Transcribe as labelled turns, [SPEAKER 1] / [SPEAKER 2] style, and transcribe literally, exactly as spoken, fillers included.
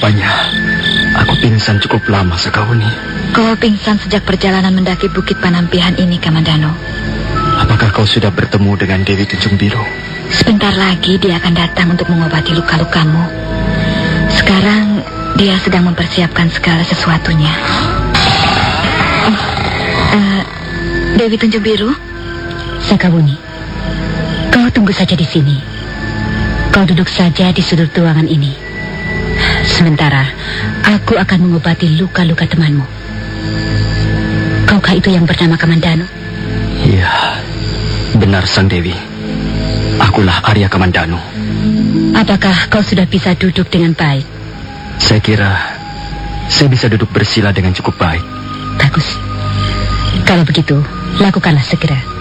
[SPEAKER 1] Rupanya aku pingsan cukup lama, Sakawuni.
[SPEAKER 2] Kau pingsan sejak perjalanan mendaki Bukit Panampihan ini, Kamandano.
[SPEAKER 1] Apakah kau sudah bertemu dengan Dewi Tunjung Biru?
[SPEAKER 2] Sebentar lagi dia akan datang untuk mengobati luka-lukamu. Sekarang dia sedang mempersiapkan segala sesuatunya. Oh, uh, Dewi Tunjung Biru?
[SPEAKER 3] Sakawuni, kau tunggu saja di sini. Kau duduk saja di sudut ruangan ini. Sementara aku akan mengobati luka-luka temanmu. Kaukah itu yang bernama Kamandano?
[SPEAKER 1] Iya, benar Sang Dewi. Akulah Arya Kamandano.
[SPEAKER 3] Apakah kau sudah bisa duduk dengan baik?
[SPEAKER 1] Saya kira saya bisa duduk bersila dengan cukup baik.
[SPEAKER 3] Bagus. Kalau begitu, lakukanlah segera.